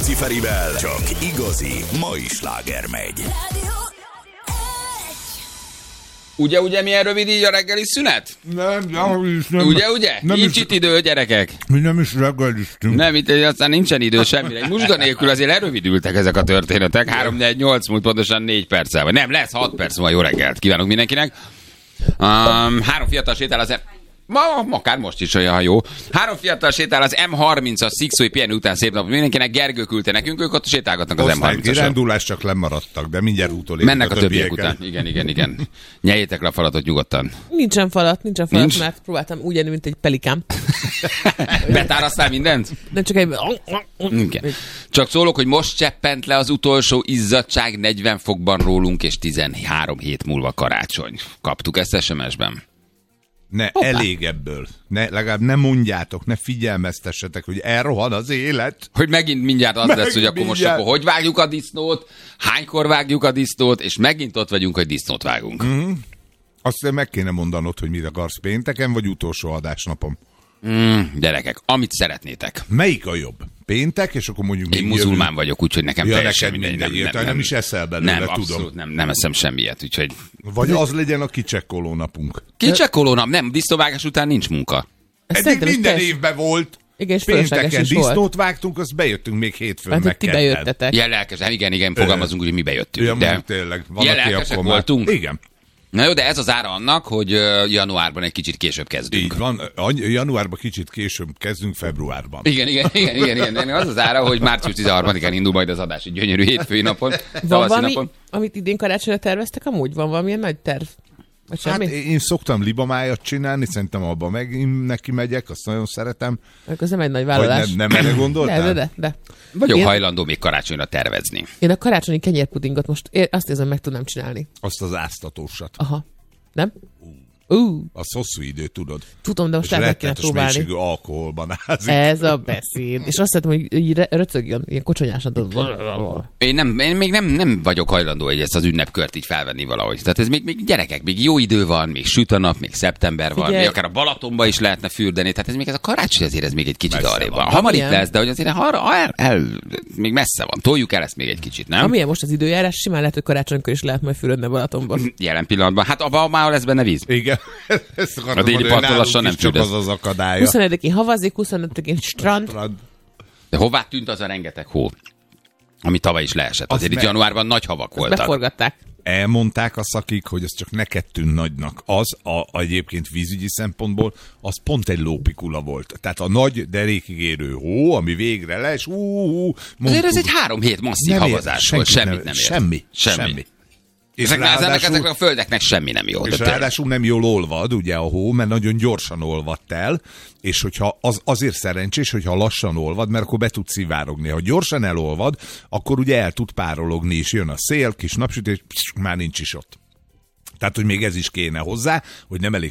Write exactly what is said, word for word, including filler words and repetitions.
Rádiókafeci Ferivel csak igazi mai sláger megy. Ugye, ugye milyen rövid így a reggeli szünet? Nem, nem, nem. Ugye, ugye? Nem Nincs is, itt idő, gyerekek. mi nem is reggeliztünk. Nem, itt aztán nincsen idő semmire. Egy musga nélkül azért lerövidültek ezek a történetek. három négy nyolc múlt pontosan négy perccel. Vagy nem, lesz hat perc múlva. Jó reggelt kívánok mindenkinek. Um, három fiatal sétál az... Ma, akár most is olyan jó. Három fiatal sétál az em harmincas Szikszói pihenő után szép napot mindenkinek. Gergő küldte nekünk, ők ott sétálgatnak az em harmincason. Kirándulás csak lemaradtak, de mindjárt utol. Mennek a, a többiek után. Igen, igen, igen. Nyeljétek le a falatot nyugodtan. Nincsen falat, nincsen falat, Nincs? mert próbáltam úgy enni, mint egy pelikán. Betárasztál mindent? Nem csak egy... Igen. Csak szólok, hogy most cseppent le az utolsó izzadság negyven fokban rólunk, és tizenhárom hét múlva karácsony. Kaptuk ezt es em es-ben? Ne, Hoppá. elég ebből. Ne, legalább ne mondjátok, ne figyelmeztessetek, hogy elrohan az élet. Hogy megint mindjárt az Meg lesz, hogy akkor most mindjárt. akkor hogy vágjuk a disznót, hánykor vágjuk a disznót, és megint ott vagyunk, hogy disznót vágunk. Mm. Azt meg kéne mondanod, hogy mit akarsz pénteken, vagy utolsó adásnapom. Mm, gyerekek, amit szeretnétek. Melyik a jobb? Péntek, és akkor mondjuk... Én muzulmán jövő... vagyok, úgyhogy nekem ja, teljesen mindegy. mindegy. Nem, Nem, nem, nem, nem is eszel belőle, nem, tudom. abszolút nem, nem eszem semmiet, úgyhogy... Vagy az legyen a kicsekkoló napunk. Kicsekkoló nap, nem, disznóvágás után nincs munka. Eddig minden teljes... évben volt. Igen, és pénteken is disznót volt. vágtunk, azt bejöttünk még hétfőn, hát, meg ti bejöttetek. Ilyen lelkesen, igen, igen, fogalmazunk, hogy mi bejöttünk. Ja, de tényleg. Van, ilyen aki lelkesek akkor voltunk. Már... Igen. Na jó, de ez az ára annak, hogy uh, januárban egy kicsit később kezdünk. Így van, januárban kicsit később kezdünk, februárban. Igen, igen, igen, igen, igen. Az az ára, hogy március tizenharmadikán indul majd az adás, egy gyönyörű hétfői napon, Van valami, napon. amit idén karácsonyra terveztek amúgy? Van valamilyen nagy terv? Vagy semmi? Hát én szoktam libamájat csinálni, szerintem abban meg neki megyek, azt nagyon szeretem. Ez nem egy nagy vállalás. Hogy nem, nem erre gondoltál? De, de, de. de. Vagyok én, hajlandó még karácsonyra tervezni. Én a karácsonyi kenyérpudingot most én azt érzem, meg tudnám csinálni. Azt az áztatósat. Aha. Nem? Uh. Az hosszú idő, tudod. Tudom, de most el kéne próbálni. mélységű alkoholban ázik. Ez a beszéd. És azt szeretem, hogy így röcögjön, ilyen kocsonyásan. Én, nem, én még nem, nem vagyok hajlandó, hogy ezt az ünnepkört így felvenni valahogy. Tehát ez még, még gyerekek, még jó idő van, még süt a nap, még szeptember van, Figyelj. még akár a Balatonba is lehetne fürdeni. Tehát ez még ez a karácsony azért ez még egy kicsit Messze arrébb van. van. Hamar itt Amilyen. lesz, de hogy azért arra, el, el, még messze van. Toljuk el ezt még egy kicsit, nem? Amilyen most az időjárás, simán lehet, hogy karácsonykor is lehet majd fürödni a Balatonba. Jelen pillanatban. Hát abban már lesz benne víz. Igen. A déli parton lassan nem csak fürdesz. az az akadálya. huszonegyedikén havazik, huszonötödikén strand. De hová tűnt az a rengeteg hó? Ami tavaly is leesett. Azért me- itt januárban nagy havak voltak. Beforgatták. Elmondták a szakik, hogy ez csak neked tűn nagynak. Az a, a egyébként vízügyi szempontból, az pont egy lópikula volt. Tehát a nagy derékig érő hó, ami végre les, ú, ú, Azért ez egy három hét masszív Nem ér- havazás volt. senkit Semmit nem ért. Semmi. Semmi. Semmi. És Ezeknek, ezeknek, ráadásul, ezeknek a földeknek semmi nem jó. és de tényleg. ráadásul nem jól olvad, ugye a hó, mert nagyon gyorsan olvadt el, és hogyha az, azért szerencsés, hogyha lassan olvad, mert akkor be tud szivárogni. Ha gyorsan elolvad, akkor ugye el tud párologni, és jön a szél, kis napsütés, psz, már nincs is ott. Tehát, hogy még ez is kéne hozzá, hogy nem elég